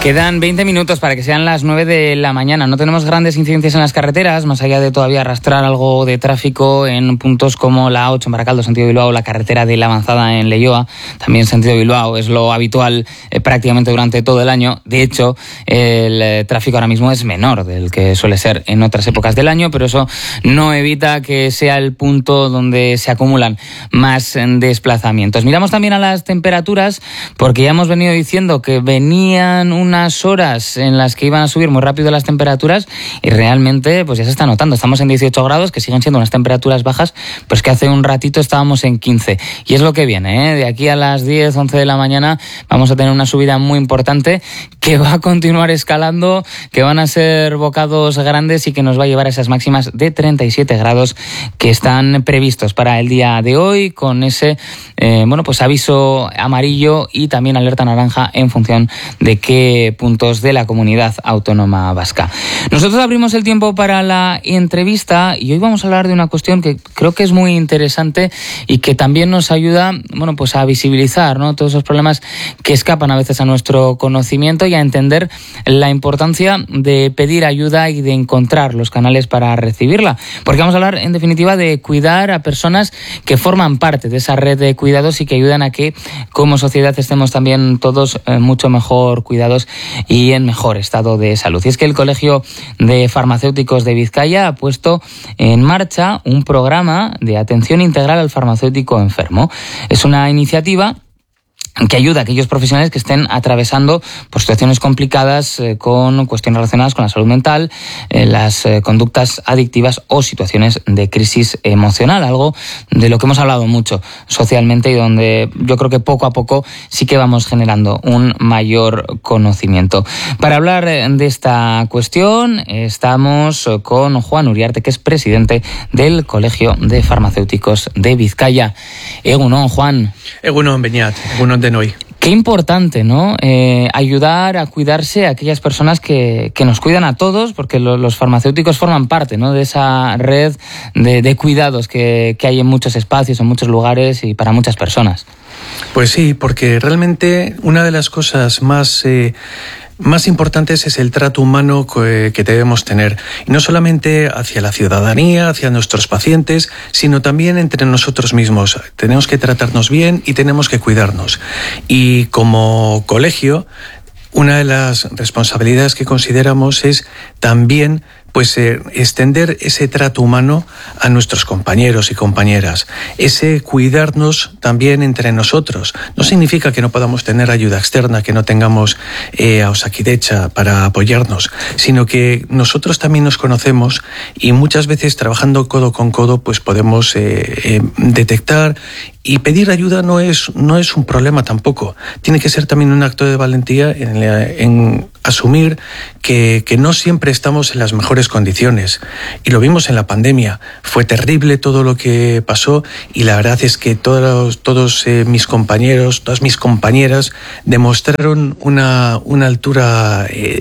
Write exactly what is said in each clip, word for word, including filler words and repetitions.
Quedan veinte minutos para que sean las nueve de la mañana. No tenemos grandes incidencias en las carreteras, más allá de todavía arrastrar algo de tráfico en puntos como la A ocho en Baracaldo, sentido Bilbao, la carretera de la Avanzada en Leioa, también sentido Bilbao. Es lo habitual eh, prácticamente durante todo el año. De hecho, el eh, tráfico ahora mismo es menor del que suele ser en otras épocas del año, pero eso no evita que sea el punto donde se acumulan más desplazamientos. Miramos también a las temperaturas, porque ya hemos venido diciendo que venían unas horas en las que iban a subir muy rápido las temperaturas y realmente pues ya se está notando. Estamos en dieciocho grados, que siguen siendo unas temperaturas bajas, pues que hace un ratito estábamos en quince. Y es lo que viene, ¿eh? De aquí a las diez, once de la mañana vamos a tener una subida muy importante que va a continuar escalando, que van a ser bocados grandes y que nos va a llevar a esas máximas de treinta y siete grados que están previstos para el día de hoy, con ese eh, bueno pues aviso amarillo y también alerta naranja en función de qué puntos de la comunidad autónoma vasca. Nosotros abrimos el tiempo para la entrevista y hoy vamos a hablar de una cuestión que creo que es muy interesante y que también nos ayuda, bueno, pues a visibilizar, ¿no?, todos esos problemas que escapan a veces a nuestro conocimiento y a entender la importancia de pedir ayuda y de encontrar los canales para recibirla. Porque vamos a hablar, en definitiva, de cuidar a personas que forman parte de esa red de cuidados y que ayudan a que, como sociedad, estemos también todos eh, mucho mejor cuidados y en mejor estado de salud. Y es que el Colegio de Farmacéuticos de Vizcaya ha puesto en marcha un programa de atención integral al farmacéutico enfermo. Es una iniciativa que ayuda a aquellos profesionales que estén atravesando pues, situaciones complicadas eh, con cuestiones relacionadas con la salud mental, eh, las eh, conductas adictivas o situaciones de crisis emocional, algo de lo que hemos hablado mucho socialmente y donde yo creo que poco a poco sí que vamos generando un mayor conocimiento. Para hablar de esta cuestión estamos con Juan Uriarte, que es presidente del Colegio de Farmacéuticos de Vizcaya. Egunon, Juan. Egunon, Beñat. Egunon de Hoy. Qué importante, ¿no? Eh, ayudar a cuidarse a aquellas personas que, que nos cuidan a todos, porque lo, los farmacéuticos forman parte, ¿no?, de esa red de, de cuidados que, que hay en muchos espacios, en muchos lugares y para muchas personas. Pues sí, porque realmente una de las cosas más eh, más importantes es el trato humano que, que debemos tener, y no solamente hacia la ciudadanía, hacia nuestros pacientes, sino también entre nosotros mismos. Tenemos que tratarnos bien y tenemos que cuidarnos. Y como colegio, una de las responsabilidades que consideramos es también pues eh, extender ese trato humano a nuestros compañeros y compañeras, ese cuidarnos también entre nosotros. No significa que no podamos tener ayuda externa, que no tengamos eh, a Osakidecha para apoyarnos, sino que nosotros también nos conocemos y muchas veces trabajando codo con codo pues podemos eh, eh, detectar. Y pedir ayuda no es, no es un problema tampoco. Tiene que ser también un acto de valentía en, en asumir que, que no siempre estamos en las mejores condiciones. Y lo vimos en la pandemia. Fue terrible todo lo que pasó y la verdad es que todos, todos eh, mis compañeros, todas mis compañeras demostraron una, una altura eh,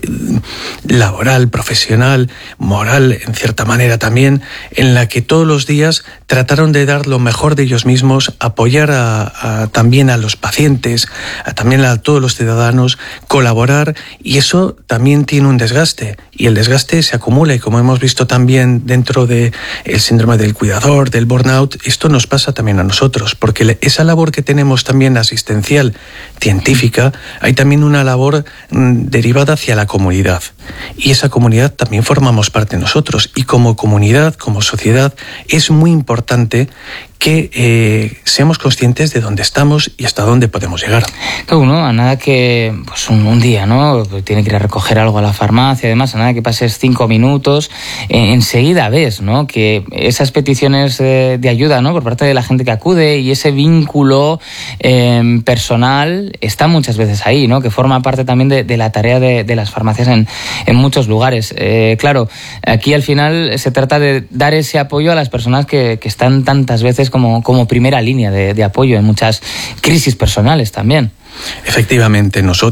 laboral, profesional, moral, en cierta manera también, en la que todos los días trataron de dar lo mejor de ellos mismos, apoyar a, a, también a los pacientes, a, también a todos los ciudadanos, colaborar, y eso también tiene un desgaste, y el desgaste se acumula, y como hemos visto también dentro del síndrome del cuidador, del burnout, esto nos pasa también a nosotros, porque esa labor que tenemos también asistencial, científica, hay también una labor mmm, derivada hacia la comunidad, y esa comunidad también formamos parte de nosotros, y como comunidad, como sociedad, es muy importante que eh, seamos conscientes de dónde estamos y hasta dónde podemos llegar. Claro, ¿no? A nada que pues un, un día, ¿no? Tiene que ir a recoger algo a la farmacia, además, a nada que pases cinco minutos, eh, enseguida ves, ¿no?, que esas peticiones eh, de ayuda, ¿no?, por parte de la gente que acude, y ese vínculo eh, personal está muchas veces ahí, ¿no?, que forma parte también de, de la tarea de, de las farmacias en, en muchos lugares. Eh, claro, aquí al final se trata de dar ese apoyo a las personas que, que están tantas veces como, como primera línea de, de apoyo en muchas crisis personales también. Efectivamente, nosotros